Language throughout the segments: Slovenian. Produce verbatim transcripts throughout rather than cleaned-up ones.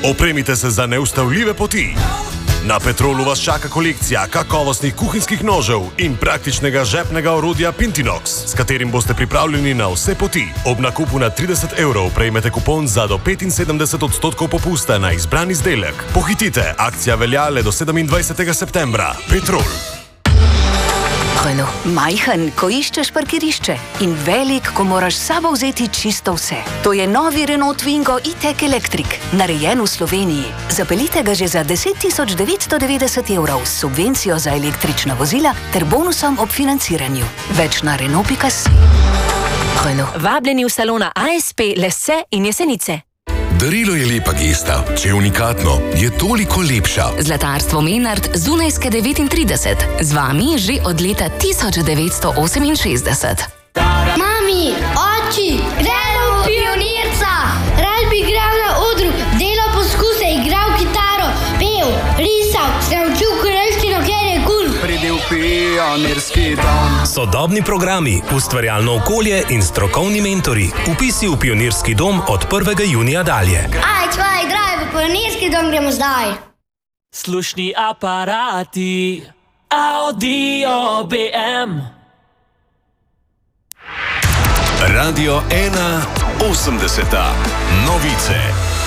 Opremite se za neustavljive poti. Na Petrolu vas čaka kolekcija kakovostnih kuhinjskih nožev in praktičnega žepnega orodja Pintinox, s katerim boste pripravljeni na vse poti. Ob nakupu na trideset evrov prejmete kupon za do petinsedemdeset odstotkov popusta na izbran izdelek. Pohitite, akcija velja le do sedemindvajsetega septembra. Petrol. Renault. Majhen, ko iščeš parkirišče, in velik, ko moraš s sabo vzeti čisto vse. To je novi Renault Twingo e-tech Electric, narejen v Sloveniji. Zapeljite ga že za deset tisoč devetsto devetdeset evrov s subvencijo za električna vozila ter bonusom ob financiranju. Več na Renault pika si. Renault. Vabljeni v salona A S P Lesse in Jesenice. Darilo je lepa gesta, če je unikatno, je toliko lepša. Zlatarstvo Menard Zunajske devetintrideset. Z vami že od leta tisoč devetsto oseminšestdeset. Mami, oči, gremo v Pionirca! Rad bi igral na odru, delal poskuse, igral kitaro, pel, risal, se učil korejščino, ker je kul. Pridi v Pionirski dom. Sodobni programi, ustvarjalno okolje in strokovni mentori. Vpisi v Pionirski dom od prvega junija dalje. Aj, čvaj, graj, v Pionirski dom gremo zdaj. Slušni aparati, Audio B M. Radio ena osemdeseta. Novice.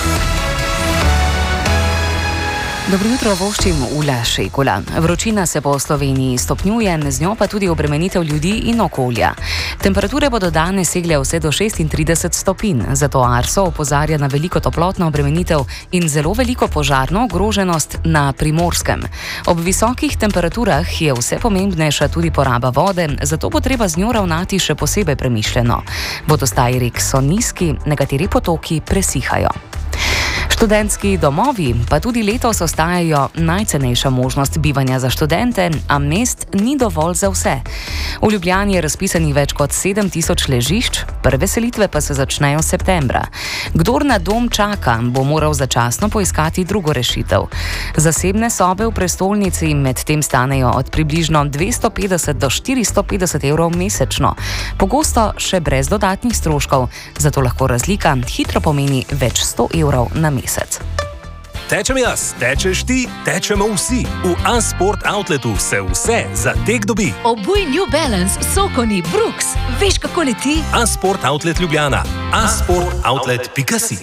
Dobro jutro, voščim Ula Šekula. Vročina se po Sloveniji stopnjuje, z njo pa tudi obremenitev ljudi in okolja. Temperature bodo danes segle vse do šestintrideset stopinj, zato Arso opozarja na veliko toplotno obremenitev in zelo veliko požarno ogroženost na Primorskem. Ob visokih temperaturah je vse pomembnejša tudi poraba vode, zato bo treba z njo ravnati še posebej premišljeno. Vodostaji rek so nizki, nekateri potoki presihajo. Študentski domovi pa tudi letos ostajajo najcenejša možnost bivanja za študente, a mest ni dovolj za vse. V Ljubljani je razpisanih več kot sedem tisoč ležišč, prve selitve pa se začnejo septembra. Kdor na dom čaka, bo moral začasno poiskati drugo rešitev. Zasebne sobe v prestolnici medtem stanejo od približno dvesto petdeset do štiristo petdeset evrov mesečno, pogosto še brez dodatnih stroškov, zato lahko razlika hitro pomeni več sto evrov na mesec. Tečem jaz, tečeš ti, tečemo vsi. V A-Sport Outletu se vse za tek dobi. Obuj New Balance, Sokoni, Brooks. Veš, kako leti? A-Sport Outlet Ljubljana. a sport outlet pika si.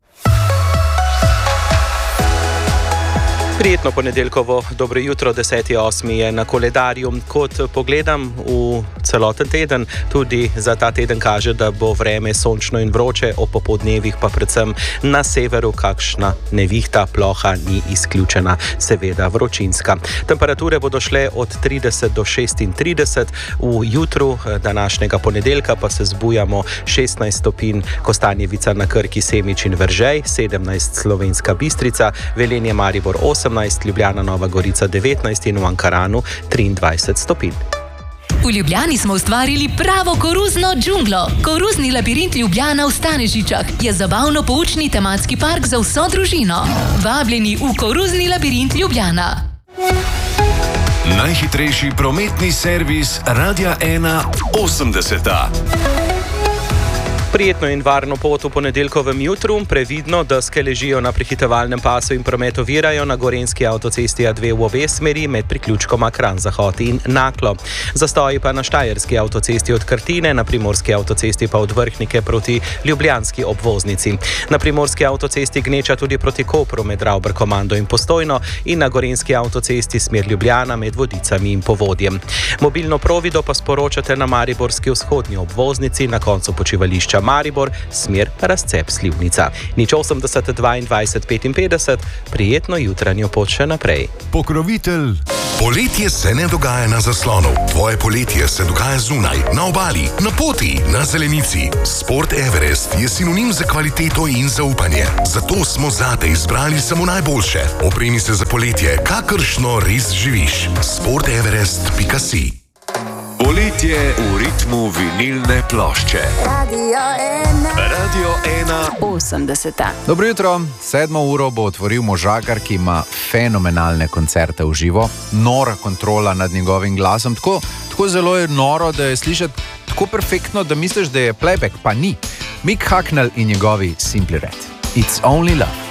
Prijetno ponedeljkovo dobro jutro, deseti osmi je na koledarju. Kot pogledam v celoten teden, tudi za ta teden kaže, da bo vreme sončno in vroče, ob popoldnevih pa predvsem na severu kakšna nevihta, ploha ni izključena, seveda vročinska. Temperature bodo šle od trideset do šestintrideset, v jutru današnjega ponedeljka pa se zbujamo šestnajst stopinj Kostanjevica na Krki, Semič in Veržej, sedemnajst Slovenska Bistrica, Velenje, Maribor osem, Ljubljana, Nova Gorica devetnajst in v Ankaranu triindvajset stopinj. V Ljubljani smo ustvarili pravo koruzno džunglo. Koruzni labirint Ljubljana v Stanežičah je zabavno-poučni tematski park za vso družino. Vabljeni v Koruzni labirint Ljubljana. Najhitrejši prometni servis Radia ena osemdeseta. Prijetno in varno pot v ponedeljkovem jutru, previdno, deske ležijo na prehitevalnem pasu in promet ovirajo na gorenjski avtocesti A dve v obe smeri med priključkoma Kranj-Zahod in Naklo. Zastoji pa na štajerski avtocesti od Krtine, na primorski avtocesti pa od Vrhnike proti ljubljanski obvoznici. Na primorski avtocesti gneča tudi proti Kopru med Ravbrkomando in Postojno in na gorenjski avtocesti smer Ljubljana med Vodicami in Povodjem. Mobilno provido pa sporočate na mariborski vzhodni obvoznici na koncu počivališča Maribor, smer Razcep Slivnica. Nič osemdeset dvaindvajset petinpetdeset, prijetno jutranjo pot še naprej. Pokrovitelj. Poletje se ne dogaja na zaslonu. Tvoje poletje se dogaja zunaj, na obali, na poti, na zelenici. Sport Everest je sinonim za kvaliteto in zaupanje. Zato smo zate izbrali samo najboljše. Opremi se za poletje, kakršno res živiš. sport everest pika si. Poletje v ritmu vinilne plošče. Radio ena. Radio ena. osemdeseta. Dobro jutro. Sedmo uro bo otvoril možakar, ki ima fenomenalne koncerte v živo. Nora kontrola nad njegovim glasom. Tako, tako zelo je noro, da je slišati tako perfektno, da misliš, da je playback, pa ni. Mick Hucknall in njegovi Simply Red. It's only love.